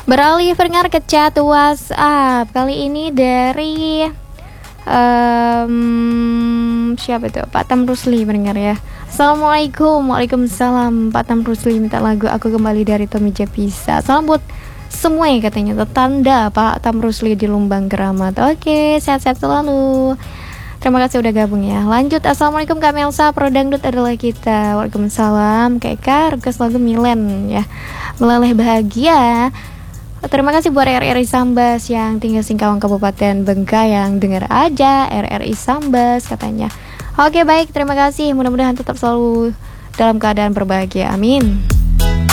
Beralih pendengar ke chat WhatsApp. Kali ini dari siapa itu? Pak Tam Rusli pendengar ya. Assalamualaikum. Waalaikumsalam. Pak Tam Rusli minta lagu Aku Kembali dari Tommy Japisa. Salam buat semua yang katanya tetanda Pak Tam Rusli di Lumbang Keramat. Oke, sehat-sehat selalu. Terima kasih udah gabung ya. Lanjut, assalamualaikum Kak Melsa. Pro Dangdut adalah kita. Waalaikumsalam. Kak Eka, request lagu Milen ya. Meleleh bahagia. Terima kasih buat RRI Sambas yang tinggal Singkawang Kabupaten Bengkayang. Dengar aja RRI Sambas katanya. Oke baik, terima kasih. Mudah-mudahan tetap selalu dalam keadaan berbahagia. Amin.